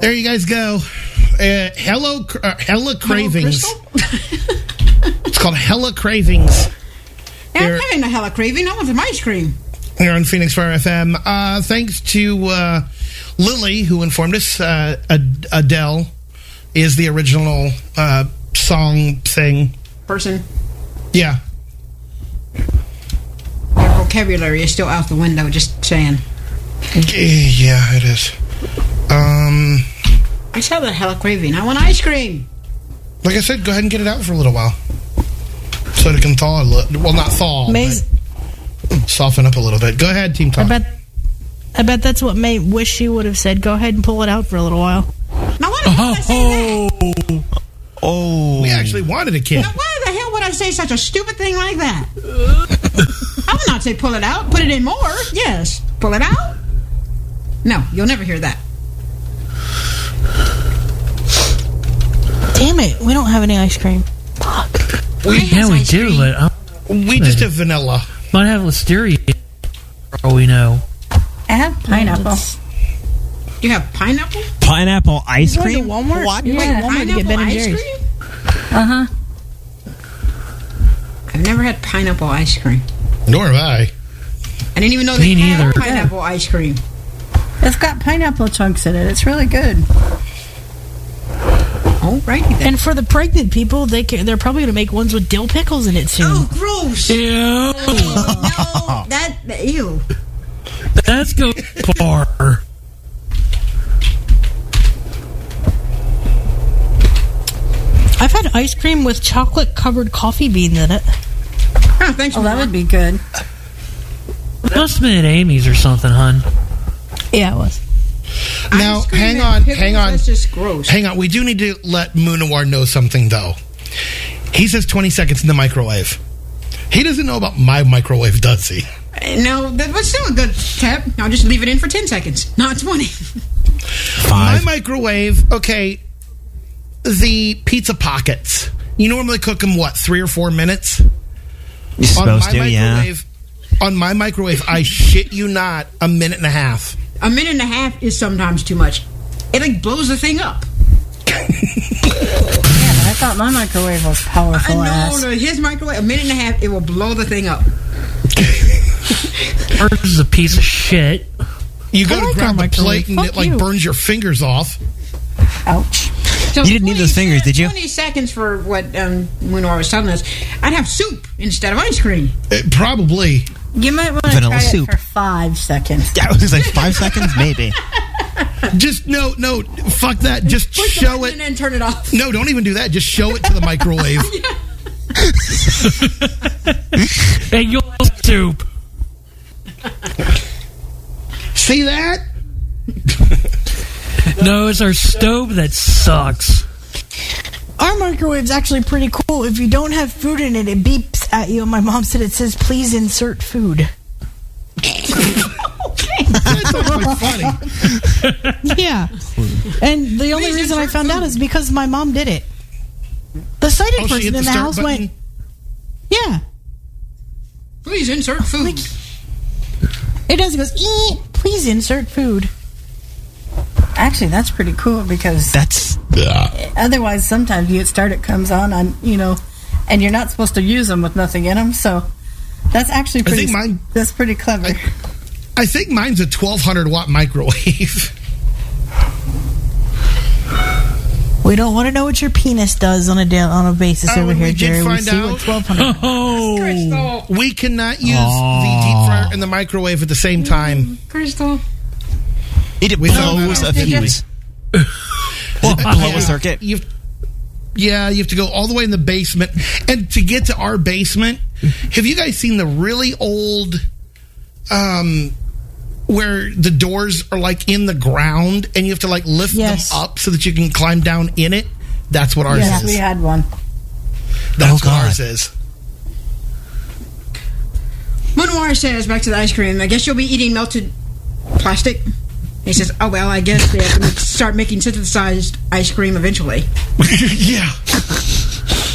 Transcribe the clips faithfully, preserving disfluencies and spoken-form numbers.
There you guys go. Uh, hello, uh, Hella Cravings. It's called Hella Cravings. Yeah, I'm having a hella craving. I want some ice cream. Here on Phoenix Fire F M. Uh, thanks to uh, Lily, who informed us uh, Ad- Adele is the original uh, song thing. Person. Yeah. Your vocabulary is still out the window, just saying. Yeah, it is. Um, I just have a hella craving. I want ice cream. Like I said, go ahead and get it out for a little while. So it can thaw a little. Well, not thaw, May's, but soften up a little bit. Go ahead, Team Tom. I bet, I bet that's what May wish she would have said. Go ahead and pull it out for a little while. Now, why did I say that? Oh. We actually wanted a kid. Now, why the hell would I say such a stupid thing like that? I would not say pull it out. Put it in more. Yes. Pull it out? No, you'll never hear that. Damn it, we don't have any ice cream. Fuck. We, yeah, we do, cream. but... I'm, we just have vanilla. Might have listeria, for all we know. I have pineapple. You have pineapple? Pineapple ice cream? Walmart? What? Yeah, Wait, Walmart pineapple to get Ben and ice Jerry's. cream? Uh-huh. I've never had pineapple ice cream. Nor have I. I didn't even know Me they had neither. pineapple ice cream. It's got pineapple chunks in it. It's really good. Alrighty then. And for the pregnant people, they can, they're probably going to make ones with dill pickles in it soon. Oh, gross! Ew. Oh, no, that, ew. That's go far. I've had ice cream with chocolate-covered coffee beans in it. Oh, thanks, Oh, that Mom. would be good. It must have been at Amy's or something, hun. Yeah, it was. Now, Ice cream hang and on, pickles, hang on. That's just gross. Hang on. We do need to let Moonawar know something, though. He says twenty seconds in the microwave. He doesn't know about my microwave, does he? Uh, No, that was still a good tip. I'll just leave it in for ten seconds, not twenty. Five. My microwave, okay, the pizza pockets. You normally cook them, what, three or four minutes? You're supposed on to, my yeah. microwave, on my microwave, I shit you not, a minute and a half. A minute and a half is sometimes too much. It like blows the thing up. Yeah, but I thought my microwave was powerful I ass. know, no, his microwave, a minute and a half, it will blow the thing up. Hers is a piece of shit. You go I to like grab our the plate microwave. and Fuck it like you. burns your fingers off. Ouch. So You didn't need those fingers, did you? twenty seconds for what um, Moonawar was telling us. I'd have soup instead of ice cream. It, probably. You might want to Vanilla try soup. it for five seconds. Yeah, it was like five seconds, maybe. Just, no, no, fuck that. Just Push the show button it. and then turn it off. No, don't even do that. Just show it to the microwave. Hey, your soup. See that? No, it's our stove that sucks. Our microwave's actually pretty cool. If you don't have food in it, it beeps at you. And my mom said it says, please insert food. That's actually funny. Yeah. And the only Please reason I insert found out food. is because my mom did it. The sighted Oh, she person hit in the the start house button? went, yeah. Please insert food. It does. It goes, ee, please insert food. Actually, that's pretty cool because That's... otherwise sometimes you start it comes on on you know, and you're not supposed to use them with nothing in them. So that's actually I pretty. think mine- That's pretty clever. I, I think mine's a twelve hundred watt microwave. We don't want to know what your penis does on a da- on a basis Oh, over and here, we did Jerry. We find see out- what twelve hundred. Oh. Crystal. We cannot use the deep fryer and the microwave at the same time. Crystal. It We found blows that a out. fuse. Blow Yeah, a circuit. You, yeah, you have to go all the way in the basement. And to get to our basement, have you guys seen the really old, um, where the doors are like in the ground and you have to like lift Yes. them up so that you can climb down in it? That's what ours Yes, is. we had one. That's Oh, what God. ours is. Moonawar says, back to the ice cream, I guess you'll be eating melted plastic. He says, oh, well, I guess they have to make, start making synthesized ice cream eventually. Yeah.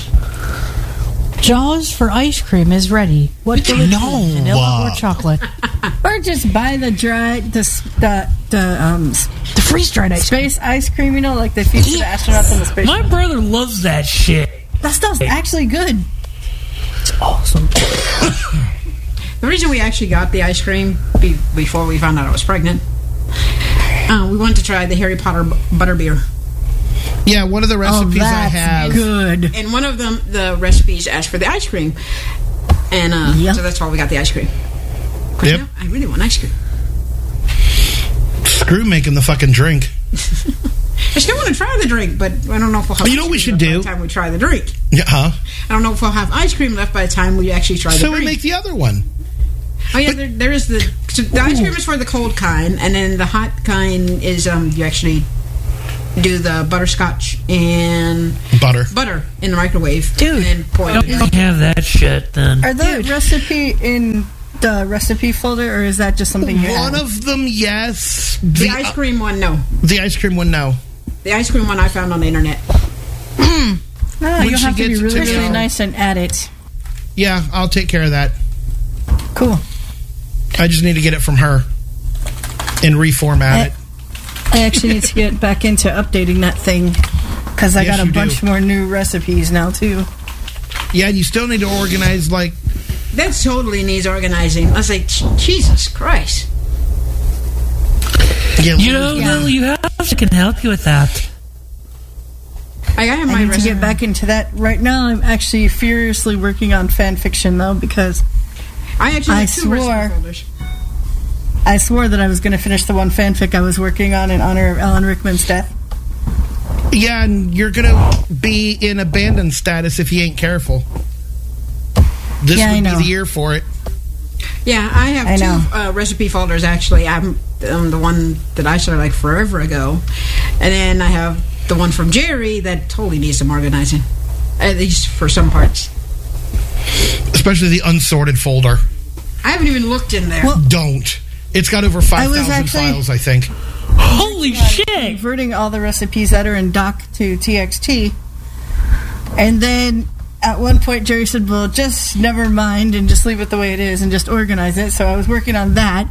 Jaws for ice cream is ready. What do we No. choose, vanilla or chocolate? Or just buy the dry, the s- the, the um The freeze dried ice cream. space ice cream. You know, like they feed to the astronauts in the space. My brother loves that shit. That stuff's actually good. It's awesome. The reason we actually got the ice cream be- before we found out I was pregnant, uh, we wanted to try the Harry Potter b- butterbeer. Yeah, one of the Oh, recipes I that's have. good. And one of them, the recipes asked for the ice cream. And uh, Yep. so that's why we got the ice cream. 'Cause Yep. now I really want ice cream. Screw making the fucking drink. I still want to try the drink, but I don't know if we'll have You know ice what we cream should left by do? the time we try the drink. Yeah, huh? I don't know if we'll have ice cream left by the time we actually try the So drink. we make the other one. Oh yeah, there, there is the so the ice cream is for the cold kind, and then the hot kind is um you actually do the butterscotch and Butter. butter in the microwave, Dude. and then pour I it don't, in. don't have that shit then. Are the recipe in the recipe folder, or is that just something you One add? of them, yes. The The, ice cream one, no. the ice cream one, no. The ice cream one I found on the internet. No, When you'll she have to be gets it really, to me, really I'll- nice and add it. Yeah, I'll take care of that. Cool. I just need to get it from her and reformat it. I actually need to get back into updating that thing because I Yes, got a you do. bunch more new recipes now too. Yeah, and you still need to organize, like, That totally needs organizing. I was like, Jesus Christ. yeah, You know, Yeah. Lil, you have I can help you with that. I, I have I my need to recipe. get back into that. Right now, I'm actually furiously working on fan fiction though because I actually I have two swore. recipe folders. I swore that I was going to finish the one fanfic I was working on in honor of Alan Rickman's death. yeah, and you're gonna be in abandoned status if you ain't careful. This Yeah, I would be know. the year for it. Yeah, I have I two know. uh, recipe folders actually. I'm um, the one that I started like forever ago, and then I have the one from Jerry that totally needs some organizing, at least for some parts. Especially the unsorted folder. I haven't even looked in there. Well, Don't. It's got over five thousand actually- files, I think. Holy shit! converting all the recipes that are in doc to T X T. And then at one point, Jerry said, well, just never mind and just leave it the way it is and just organize it. So I was working on that.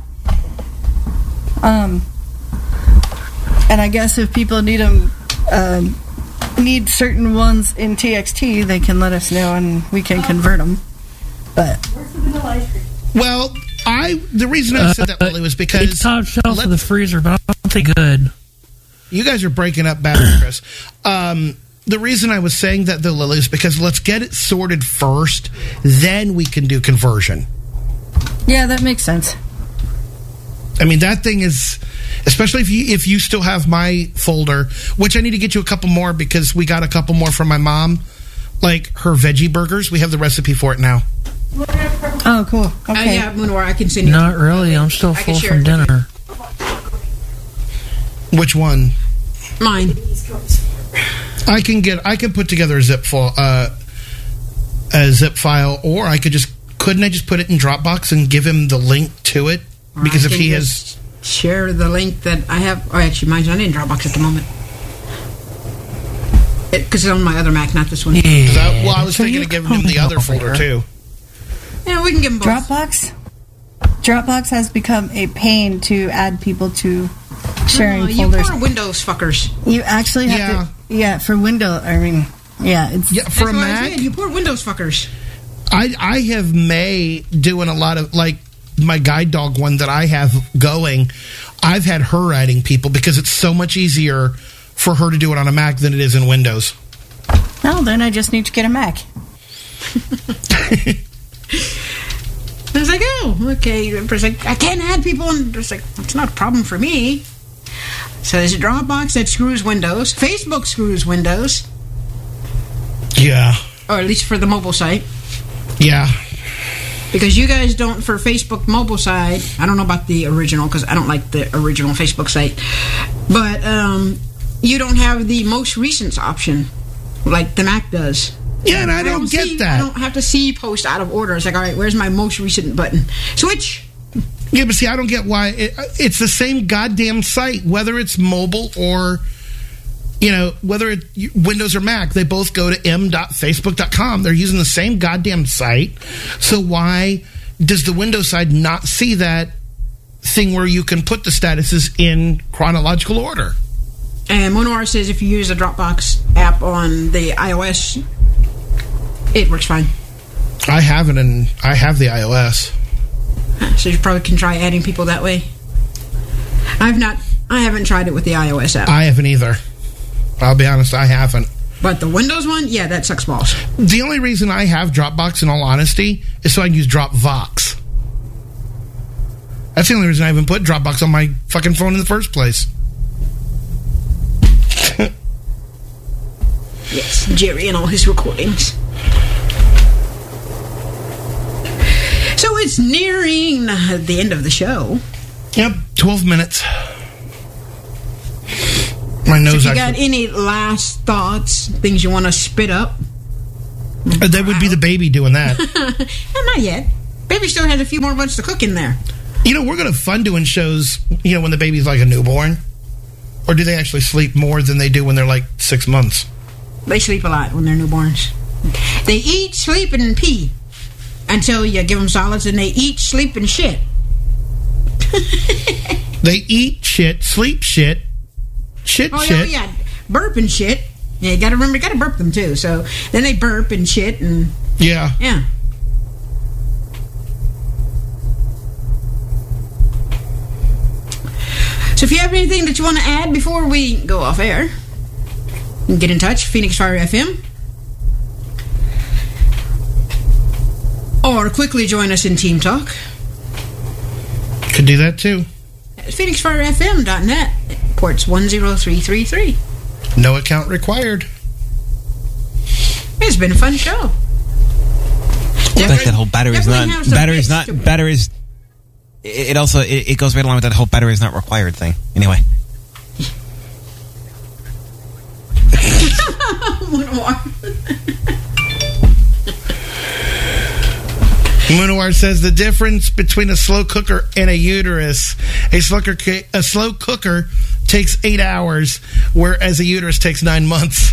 Um, and I guess if people need them, um, need certain ones in T X T, they can let us know and we can convert them. But Well, I the reason I said that, Lily, was It's because top shelf let- of the freezer, but I don't think good. you guys are breaking up badly, Chris. Um, the reason I was saying that, though, Lily, is because let's get it sorted first, then we can do conversion. yeah, that makes sense. I mean, that thing is, especially if you if you still have my folder, which I need to get you a couple more because we got a couple more from my mom, like her veggie burgers. We have the recipe for it now. Oh, cool. Uh, Okay. yeah, Moonwar, I can send you. Not really. I'm still I can full share from it with you. dinner. Which one? Mine. I can get. I can put together a zip file, uh, a zip file, or I could just. Couldn't I just put it in Dropbox and give him the link to it? Because I if can he just has, share the link that I have. Oh, actually, mine's not in Dropbox at the moment. Because it's on my other Mac, not this one. Yeah. I, well, I was So thinking you of giving him the come other over folder here. too. Yeah, we can give them both. Dropbox? Dropbox has become a pain to add people to sharing Oh, you folders. poor Windows fuckers. You actually have Yeah. to, yeah, for Windows. I mean, yeah, it's Yeah, for a That's what I Mac, said, you poor Windows fuckers. I I have May doing a lot of like my guide dog one that I have going. I've had her adding people because it's so much easier for her to do it on a Mac than it is in Windows. well. Then I just need to get a Mac. I was like, oh, okay. It's like, I can't add people, and it's like, it's not a problem for me. So there's a Dropbox that screws Windows. Facebook screws Windows, Yeah, or at least for the mobile site. yeah. Because you guys don't, for Facebook mobile side, I don't know about the original, because I don't like the original Facebook site, but um, you don't have the most recent option, like the Mac does. Yeah, and I don't get see, that. I don't have to see post out of order. It's like, all right, where's my most recent button? Switch. Yeah, but see, I don't get why it, it's the same goddamn site, whether it's mobile or, you know, whether it Windows or Mac. They both go to m dot facebook dot com. They're using the same goddamn site. So why does the Windows side not see that thing where you can put the statuses in chronological order. And Monoir says if you use the Dropbox app on the iOS, it works fine. I have it, and I have the iOS. So you probably can try adding people that way. I've not, I haven't tried it with the iOS app. I haven't either. I'll be honest, I haven't. But the Windows one, yeah, that sucks balls. The only reason I have Dropbox, in all honesty, is so I can use Dropvox. That's the only reason I even put Dropbox on my fucking phone in the first place. Yes, Jerry and all his recordings. So it's nearing the end of the show. Yep, twelve minutes. My So nose if you actually... got any last thoughts, things you want to spit up? Uh, that would be the baby doing that. Eh, not yet. Baby still has a few more months to cook in there. You know, we're going to have fun doing shows, you know, when the baby's like a newborn. Or do they actually sleep more than they do when they're like six months? They sleep a lot when they're newborns. They eat, sleep, and pee until you give them solids, and they eat, sleep, and shit. They eat shit, sleep shit, shit Oh, shit. yeah, yeah. Burp and shit. Yeah, you gotta remember, you gotta burp them too. So then they burp and shit, and Yeah. yeah. So if you have anything that you want to add before we go off air, you can get in touch, Phoenix Fire F M. Or quickly join us in Team Talk Could do that too. at phoenix fire f m dot net, ports one zero three three three. No account required. It's been a fun show. Like that whole battery's definitely not have some battery's bits not to- batteries. It it also it, it goes right along with that whole battery's not required thing. Anyway, Moonawar says the difference between a slow cooker and a uterus. A slow cooker, a slow cooker takes eight hours, whereas a uterus takes nine months.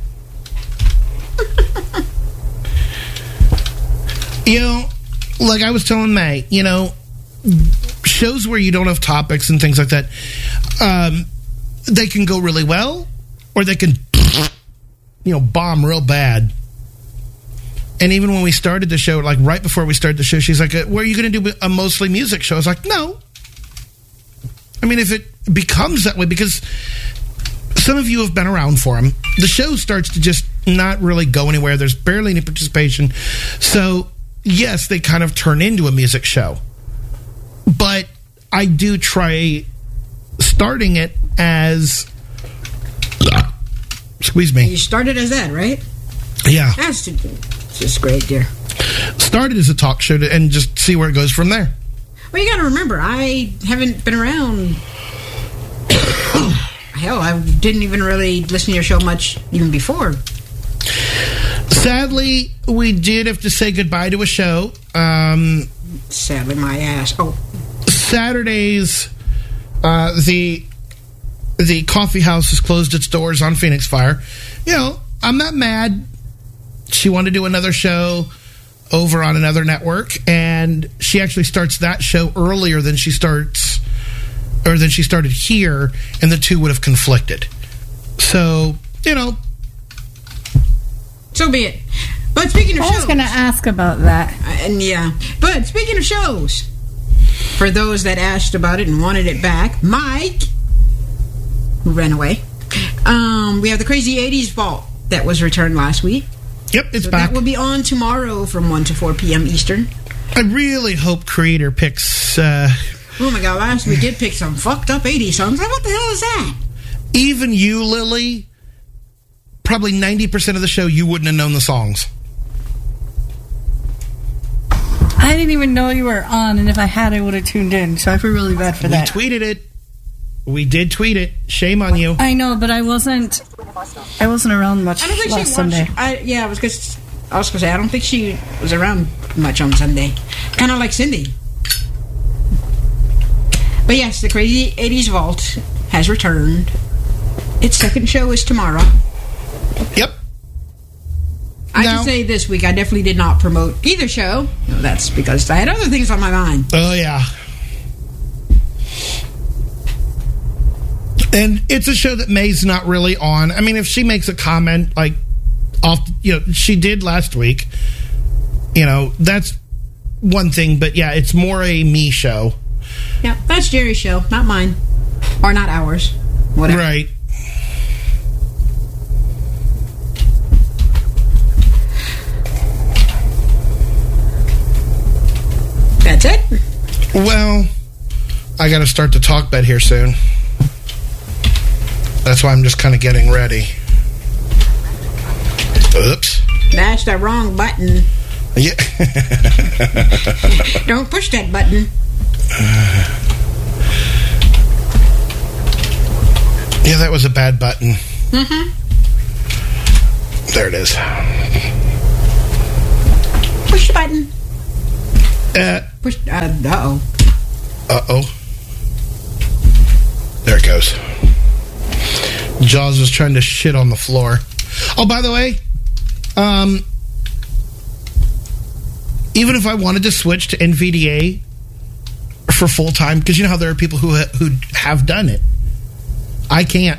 You know, like I was telling May, you know, shows where you don't have topics and things like that, um, they can go really well, or they can, you know, bomb real bad. And even when we started the show, like right before we started the show, she's like, "Where are you going to do a mostly music show?" I was like, "No." I mean, if it becomes that way, because some of you have been around for them, the show starts to just not really go anywhere. There's barely any participation. So, yes, they kind of turn into a music show. But I do try starting it as... Excuse me. You started as that, right? Yeah. That's just great, dear. Started as a talk show to, and just see where it goes from there. Well, you got to remember, I haven't been around. Hell, I didn't even really listen to your show much even before. Sadly, we did have to say goodbye to a show. Um, Sadly, my ass. Oh, Saturdays, uh, the the coffee house has closed its doors on Phoenix Fire. You know, I'm not mad. She wanted to do another show over on another network, and she actually starts that show earlier than she starts, or than she started here, and the two would have conflicted. So, you know, so be it. But speaking of I was shows, going to ask about that. and yeah, but speaking of shows, for those that asked about it and wanted it back, Mike, who ran away, um, we have the Crazy eighties Vault that was returned last week. yep, it's So back. that will be on tomorrow from one to four p.m. Eastern. I really hope Creator picks... Uh, Oh my god, last we did pick some fucked up eighties songs. Like, what the hell is that? even you, Lily, probably ninety percent of the show, you wouldn't have known the songs. I didn't even know you were on, and if I had, I would have tuned in. So I feel really bad for We that. tweeted it. We did tweet it. Shame on you. I know, but I wasn't. I wasn't around much I don't think last she watched. Sunday. I, yeah, I was gonna, I was gonna say I don't think she was around much on Sunday. Kind of like Cindy. But yes, the Crazy eighties Vault has returned. Its second show is tomorrow. Yep. I Now- can say this week I definitely did not promote either show. No, that's because I had other things on my mind. Oh, yeah. And it's a show that May's not really on. I mean, if she makes a comment like off, you know, she did last week, you know, that's one thing. But yeah, it's more a me show. Yeah, that's Jerry's show, not mine. Or not ours. Whatever. Right. That's it? Well, I got to start the talk bed here soon. That's why I'm just kind of getting ready. Oops. That's the wrong button. Yeah. Don't push that button. Uh, yeah, that was a bad button. Mm-hmm. There it is. Push the button. Uh, Push. Uh, uh-oh. Uh-oh. There it goes. Jaws was trying to shit on the floor. Oh, by the way, um, even if I wanted to switch to N V D A for full time, because you know how there are people who ha- who have done it, I can't.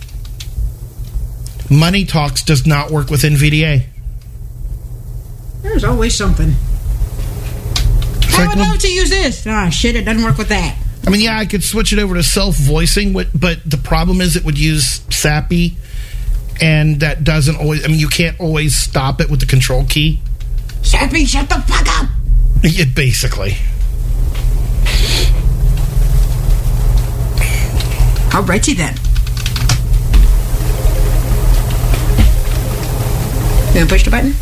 Money Talks does not work with N V D A. There's always something. It's I like, would well, love to use this. Ah, shit, it doesn't work with that. I mean, yeah, I could switch it over to self-voicing, but the problem is it would use Sappy, and that doesn't always... I mean, you can't always stop it with the control key. Sappy, shut the fuck up! Yeah, basically. Alrighty then. You gonna push the button?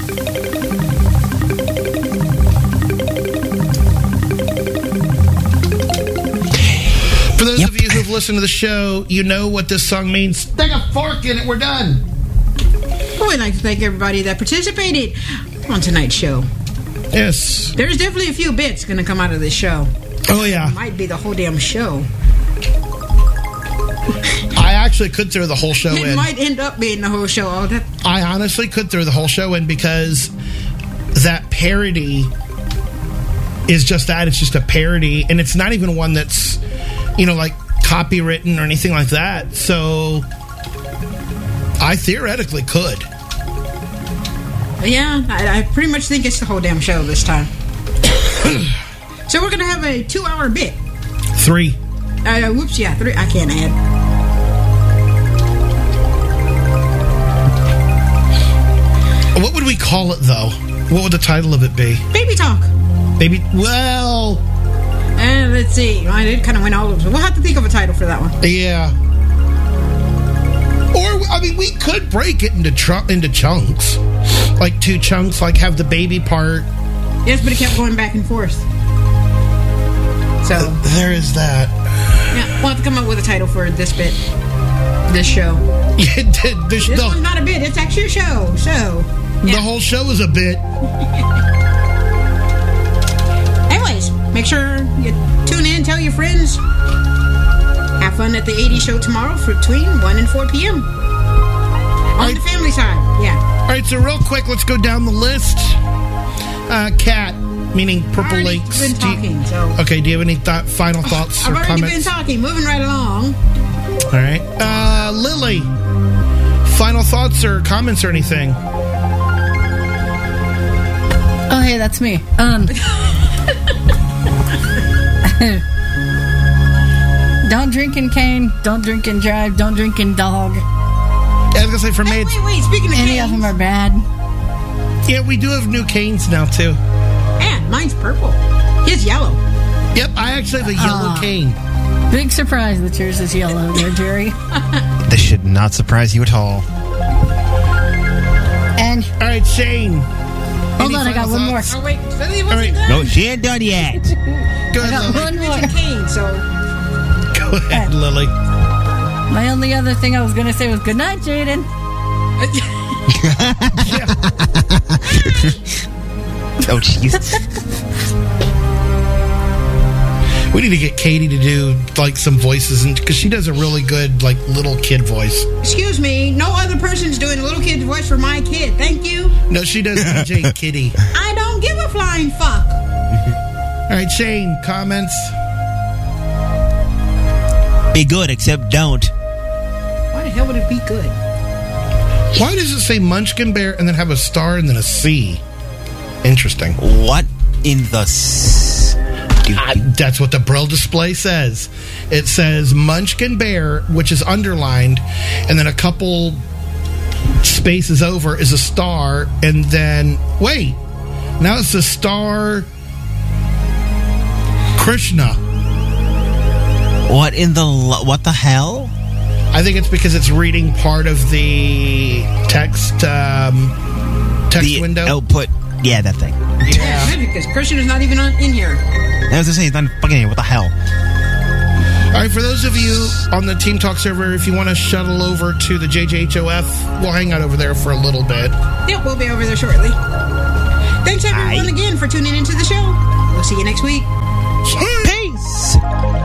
For those Yep. of you who've listened to the show, you know what this song means. Stick a fork in it, we're done. Well, we'd like to thank everybody that participated on tonight's show. Yes. There's definitely a few bits gonna come out of this show. Oh, yeah. Might be the whole damn show. I actually could throw the whole show It in. might end up being the whole show. Oh, that I honestly could throw the whole show in because that parody is just that. It's just a parody, and it's not even one that's, you know, like copywritten or anything like that. So I theoretically could. Yeah, I, I pretty much think it's the whole damn show this time. So we're gonna have a two-hour bit. Three. Uh, whoops, yeah, three. I can't add. What would we call it, though? What would the title of it be? Baby talk. Baby. Well. And let's see. I did kind of went all over. We'll have to think of a title for that one. Yeah. Or, I mean, we could break it into tr- into chunks. Like two chunks, like have the baby part. Yes, but it kept going back and forth. So, There is that. yeah, we'll have to come up with a title for this bit. This show. Yeah, the, the, This the, one's not a bit. It's actually a show. So, the whole show is a bit. anyways, make sure you tune in, tell your friends. Have fun at the eighties show tomorrow for between one and four p.m. On Right. the family side. Yeah. All right, so real quick, let's go down the list. Uh, Cat, meaning Purple I've already Lakes. been Do you- talking, so. okay, do you have any th- final thoughts I've or already comments? been talking. Moving right along. All right. Uh, Lily, final thoughts or comments or anything? Oh, hey, that's me. Um, don't drink and cane. Don't drink and drive. Don't drink and dog. Yeah, I was going to say, for me, Hey, it's, wait, wait. Speaking of Any canes, of them are bad. yeah, we do have new canes now, too. man, mine's purple. His yellow. Yep, I actually have a yellow Ah. cane. Big surprise that yours is yellow there, Jerry. This should not surprise you at all. And All right, Shane. hold any on, I got final one more. thoughts? Oh, wait. Lily All wasn't right. done. No, she ain't done yet. Go I got ahead, Lily. one You more. mentioned cane, so. Go ahead, Lily. My only other thing I was going to say was good night, Jaden. Oh, jeez. We need to get Katie to do like some voices, and because she does a really good like little kid voice. Excuse me, no other person's doing a little kid's voice for my kid. Thank you. No, she does D J Kitty. I don't give a flying fuck. All right, Shane, comments. Be good, except don't. Why the hell would it be good? Why does it say Munchkin Bear and then have a star and then a C? Interesting. What in the... S- I, that's what the Braille display says. It says Munchkin Bear, which is underlined, and then a couple spaces over is a star, and then... Wait. Now it's a star... Krishna. What in the... What the hell? I think it's because it's reading part of the text um, text the window. Output. Yeah, that thing. Yeah, maybe because Christian is not even on, in here. I was going to say, he's not fucking here. What the hell? All right, for those of you on the Team Talk server, if you want to shuttle over to the J J H O F, we'll hang out over there for a little bit. Yep, we'll be over there shortly. Thanks everyone Aye. again for tuning into the show. We'll see you next week. See